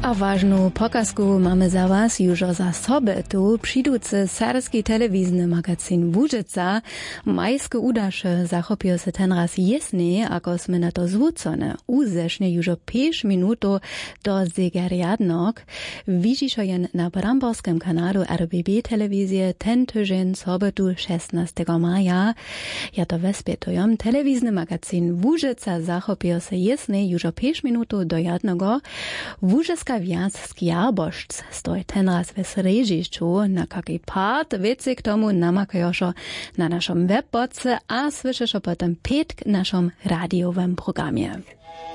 A ważną pokazku mamy za was już za sobotu. Przydúcy serbski telewizny magazyn Łużyca. Majskie udasze zachopią się ten raz jasny, ako sme na to zwrócone. Uzesznie już 5 minutów do zegariadnok. Widzisz jen na bramborskim kanalu RBB telewizję ten tydzień sobotu 16 maja. Ja to wespětujem. Telewizny magazyn Łużyca zachopią się jasny już 5 minutów do jednego. Łużycka Wiancki Jarbošc stoi ten raz w srežišću, na kaki part věci k tomu namakajošo na našom webboce a slyšešo potom 5 k našom radiowym programie.